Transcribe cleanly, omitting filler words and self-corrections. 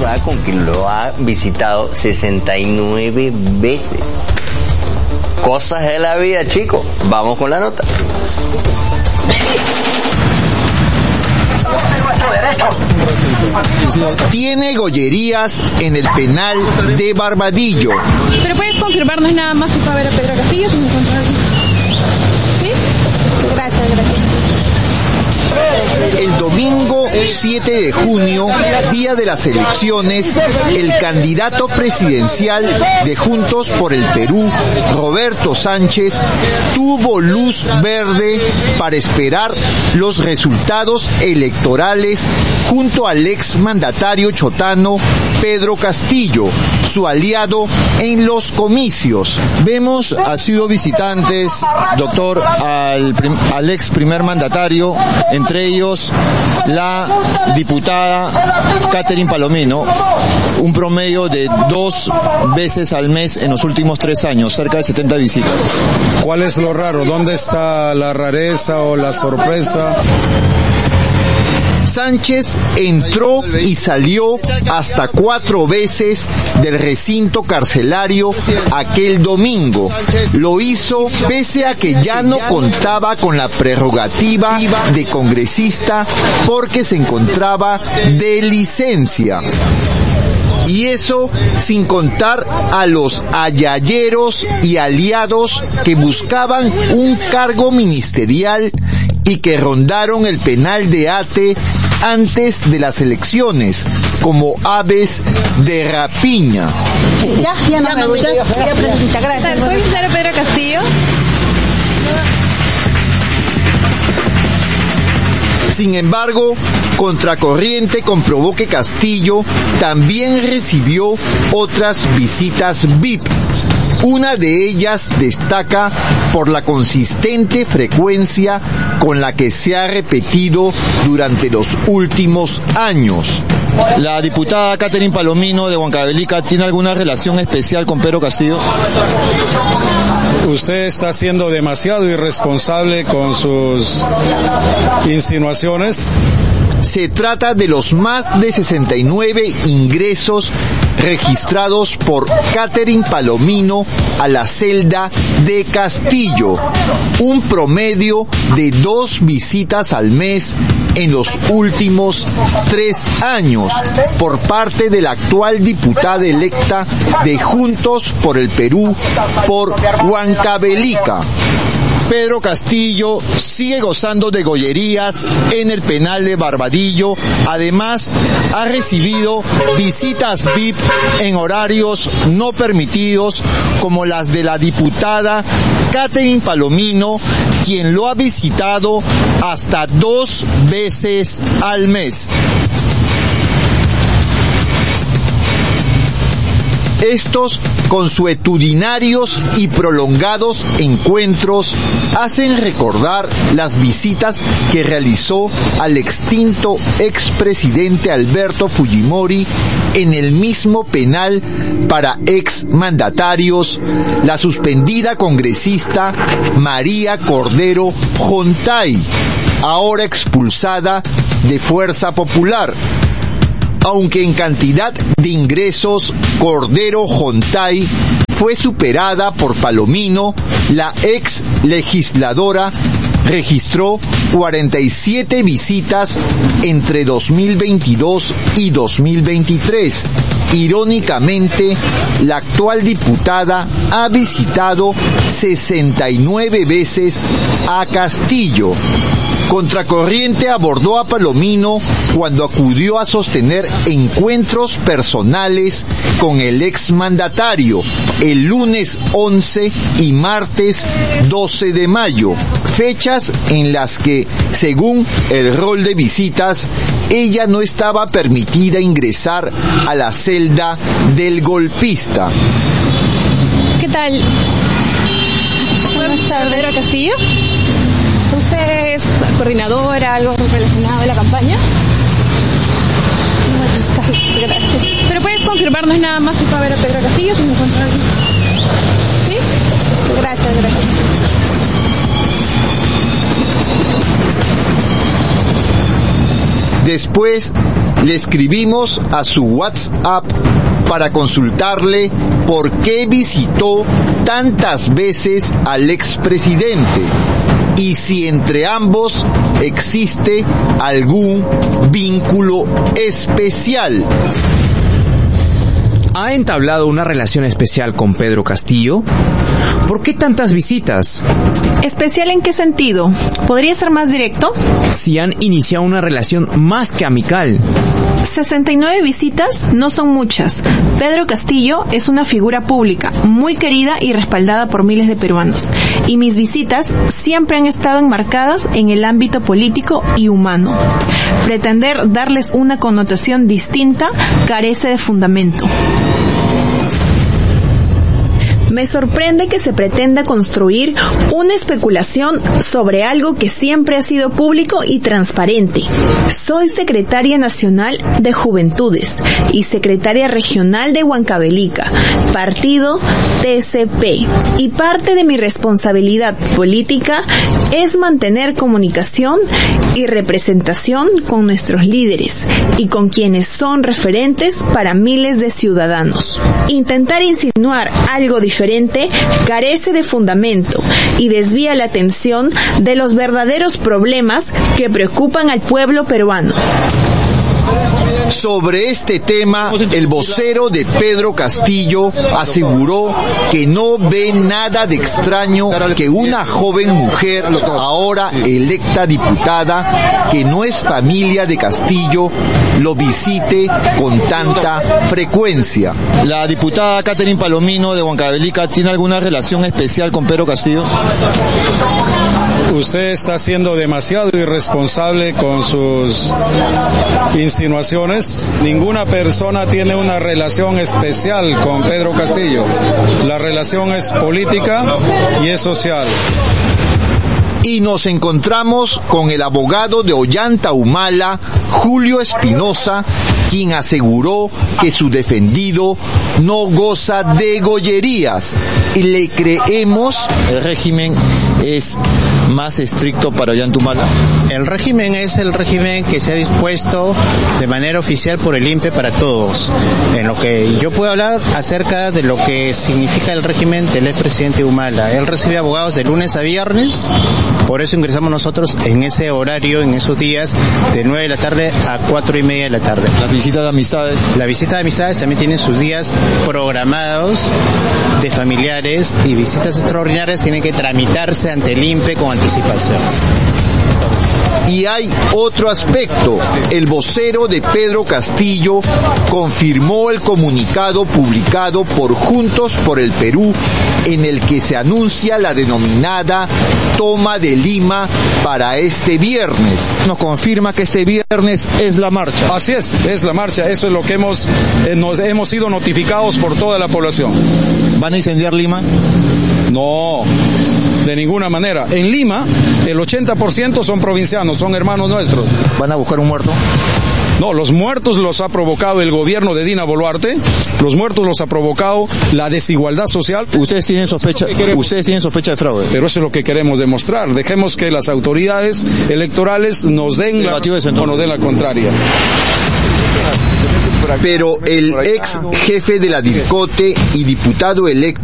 recordar con quien lo ha visitado 69 veces. Cosas de la vida, chicos. Vamos con la nota. Tiene gollerías en el penal de Barbadillo. Pero puedes confirmarnos nada más si fue a ver a Pedro Castillo, si me encuentra aquí. ¿Sí? Gracias. El domingo 7 de junio, día de las elecciones, el candidato presidencial de Juntos por el Perú, Roberto Sánchez, tuvo luz verde para esperar los resultados electorales junto al ex mandatario chotano Pedro Castillo, su aliado en los comicios. Vemos, ha sido visitantes, doctor, al ex primer mandatario, entre ellos la diputada Catherine Palomino, un promedio de 2 veces al mes en los últimos 3 años, cerca de 70 visitas. ¿Cuál es lo raro? ¿Dónde está la rareza o la sorpresa? Sánchez entró y salió hasta 4 veces del recinto carcelario aquel domingo. Lo hizo pese a que ya no contaba con la prerrogativa de congresista porque se encontraba de licencia. Y eso sin contar a los ayayeros y aliados que buscaban un cargo ministerial y que rondaron el penal de Ate antes de las elecciones, como aves de rapiña. Ya no me voy, gracias. ¿Puedes visitar a Pedro Castillo? Sin embargo, Contracorriente comprobó que Castillo también recibió otras visitas VIP. Una de ellas destaca por la consistente frecuencia con la que se ha repetido durante los últimos años. ¿La diputada Catherine Palomino de Huancavelica tiene alguna relación especial con Pedro Castillo? Usted está siendo demasiado irresponsable con sus insinuaciones. Se trata de los más de 69 ingresos registrados por Catherine Palomino a la celda de Castillo, un promedio de 2 visitas al mes en los últimos 3 años por parte de la actual diputada electa de Juntos por el Perú por Huancavelica. Pedro Castillo sigue gozando de gollerías en el penal de Barbadillo. Además, ha recibido visitas VIP en horarios no permitidos, como las de la diputada Catherine Palomino, quien lo ha visitado hasta 2 veces al mes. Estos consuetudinarios y prolongados encuentros hacen recordar las visitas que realizó al extinto expresidente Alberto Fujimori en el mismo penal para exmandatarios, la suspendida congresista María Cordero Jontay, ahora expulsada de Fuerza Popular. Aunque en cantidad de ingresos Cordero Jontay fue superada por Palomino, la ex legisladora registró 47 visitas entre 2022 y 2023. Irónicamente, la actual diputada ha visitado 69 veces a Castillo. Contracorriente abordó a Palomino cuando acudió a sostener encuentros personales con el exmandatario el lunes 11 y martes 12 de mayo, fechas en las que, según el rol de visitas, ella no estaba permitida ingresar a la celda del golpista. ¿Qué tal? Buenas tardes, Pedro Castillo. ¿Usted es coordinadora, algo relacionado a la campaña? Buenas tardes, gracias. ¿Pero puedes confirmarnos nada más si fue a ver a Pedro Castillo, si me encuentra aquí? ¿Sí? Gracias. Después le escribimos a su WhatsApp para consultarle por qué visitó tantas veces al expresidente y si entre ambos existe algún vínculo especial. ¿Ha entablado una relación especial con Pedro Castillo? ¿Por qué tantas visitas? ¿Especial en qué sentido? ¿Podría ser más directo? Si han iniciado una relación más que amical. 69 visitas no son muchas. Pedro Castillo es una figura pública, muy querida y respaldada por miles de peruanos. Y mis visitas siempre han estado enmarcadas en el ámbito político y humano. Pretender darles una connotación distinta carece de fundamento. Me sorprende que se pretenda construir una especulación sobre algo que siempre ha sido público y transparente. Soy secretaria nacional de Juventudes y secretaria regional de Huancavelica, partido TCP, y parte de mi responsabilidad política es mantener comunicación y representación con nuestros líderes y con quienes son referentes para miles de ciudadanos. Intentar insinuar algo diferente carece de fundamento y desvía la atención de los verdaderos problemas que preocupan al pueblo peruano. Sobre este tema, el vocero de Pedro Castillo aseguró que no ve nada de extraño que una joven mujer, ahora electa diputada, que no es familia de Castillo, lo visite con tanta frecuencia. ¿La diputada Catherine Palomino de Huancavelica tiene alguna relación especial con Pedro Castillo? Usted está siendo demasiado irresponsable con sus insinuaciones. Ninguna persona tiene una relación especial con Pedro Castillo. La relación es política y es social. Y nos encontramos con el abogado de Ollanta Humala, Julio Espinosa, quien aseguró que su defendido no goza de gollerías. Y le creemos. ¿El régimen es más estricto para Ollanta Humala? El régimen es el régimen que se ha dispuesto de manera oficial por el INPE para todos. En lo que yo puedo hablar acerca de lo que significa el régimen del expresidente Humala. Él recibe abogados de lunes a viernes, por eso ingresamos nosotros en ese horario, en esos días, de 9 de la tarde a 4:30 de la tarde. ¿Las visitas de amistades? La visita de amistades también tiene sus días programados de familiares y visitas extraordinarias tienen que tramitarse ante el INPE con anticipación. Y hay otro aspecto. El vocero de Pedro Castillo confirmó el comunicado publicado por Juntos por el Perú en el que se anuncia la denominada toma de Lima para este viernes. Nos confirma que este viernes es la marcha. Así es la marcha. Eso es lo que hemos sido notificados por toda la población. ¿Van a incendiar Lima? No, de ninguna manera. En Lima, el 80% son provincianos, son hermanos nuestros. ¿Van a buscar un muerto? No, los muertos los ha provocado el gobierno de Dina Boluarte, los muertos los ha provocado la desigualdad social. Ustedes tienen sospecha de fraude. Pero eso es lo que queremos demostrar. Dejemos que las autoridades electorales nos den la contraria. Pero el ex jefe de la DIRCOTE y diputado electo